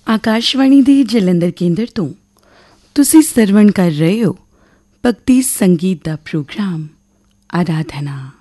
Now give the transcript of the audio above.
ਆਕਾਸ਼ਵਾਣੀ ਦੇ ਜਲੰਧਰ ਕੇਂਦਰ ਤੋਂ ਤੁਸੀਂ ਸਰਵਣ ਕਰ ਰਹੇ ਹੋ ਭਗਤੀ ਸੰਗੀਤ ਦਾ ਪ੍ਰੋਗਰਾਮ ਆਰਾਧਨਾ।